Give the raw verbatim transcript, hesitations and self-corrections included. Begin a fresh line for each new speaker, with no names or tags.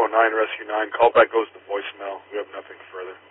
nine, Rescue nine. Callback goes to voicemail. We have nothing further.